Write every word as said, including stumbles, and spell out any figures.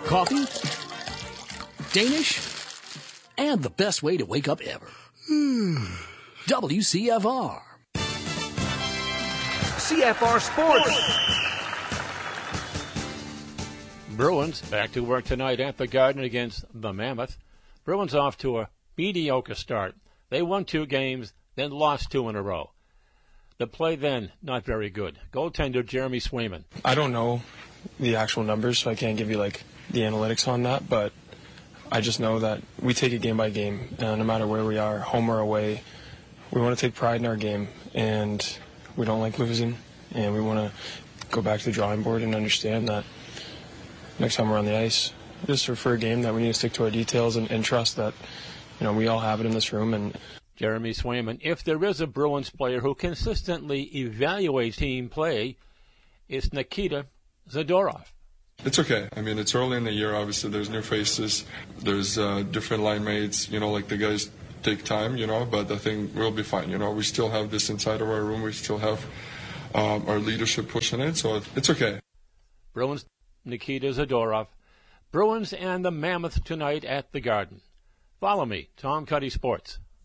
coffee, Danish, and the best way to wake up ever. W C F R. C F R Sports. Bruins back to work tonight at the Garden against the Mammoth. Bruins off to a mediocre start. They won two games, then lost two in a row. The play then, not very good. Goaltender Jeremy Swayman. I don't know the actual numbers, so I can't give you, like, the analytics on that, but I just know that we take it game by game, uh, no matter where we are, home or away. We want to take pride in our game, and we don't like losing, and we want to go back to the drawing board and understand that next time we're on the ice, just for a game that we need to stick to our details and, and trust that, you know, we all have it in this room. And Jeremy Swayman, if there is a Bruins player who consistently evaluates team play, it's Nikita Zadorov. It's okay. I mean, it's early in the year. Obviously, there's new faces. There's uh, different line mates. You know, like the guys take time, you know, but I think we'll be fine. You know, we still have this inside of our room. We still have um, our leadership pushing it, so it's okay. Bruins, Nikita Zadorov. Bruins and the Mammoth tonight at the Garden. Follow me, Tom Cuddy Sports.